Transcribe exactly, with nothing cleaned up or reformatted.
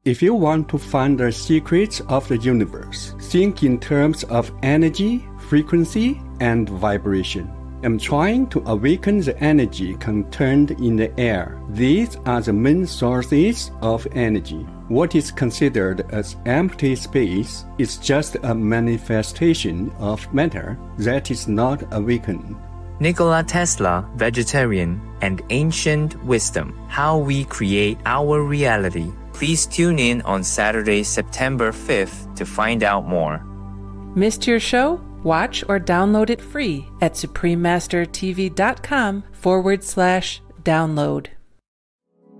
If you want to find the secrets of the universe, think in terms of energy, frequency, and vibration. I'm trying to awaken the energy contained in the air. These are the main sources of energy. What is considered as empty space is just a manifestation of matter that is not awakened. Nikola Tesla, vegetarian, and ancient wisdom, how we create our reality. Please tune in on Saturday, September fifth to find out more. Missed your show? Watch or download it free at suprememastertv.com forward slash download.